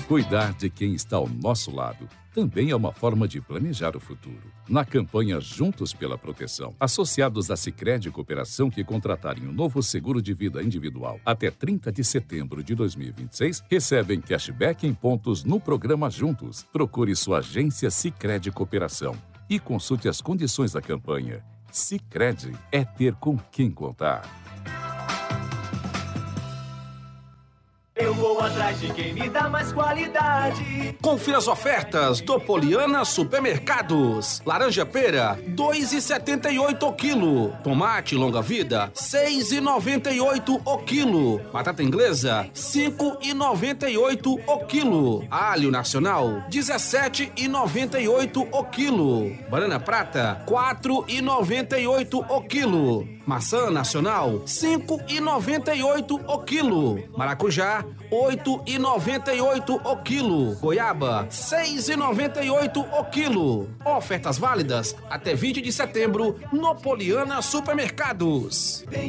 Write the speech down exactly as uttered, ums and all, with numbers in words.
Cuidar de quem está ao nosso lado também é uma forma de planejar o futuro. Na campanha Juntos pela Proteção, associados à Sicredi Cooperação que contratarem um novo seguro de vida individual até trinta de setembro de dois mil e vinte e seis, recebem cashback em pontos no programa Juntos. Procure sua agência Sicredi Cooperação e consulte as condições da campanha. Sicredi é ter com quem contar. Eu vou atrás de quem me dá mais qualidade. Confira as ofertas do Poliana Supermercados. Laranja pera, dois e setenta e oito o quilo. Tomate longa vida, seis e noventa e oito o quilo. Batata inglesa, cinco e noventa e oito o quilo. Alho nacional, dezessete e noventa e oito o quilo. Banana prata, quatro e noventa e oito o quilo. Maçã nacional, cinco e noventa e oito o quilo. Maracujá, oito e noventa e oito o quilo. Goiaba, seis e noventa e oito o quilo. Ofertas válidas até vinte de setembro no Poliana Supermercados. Tem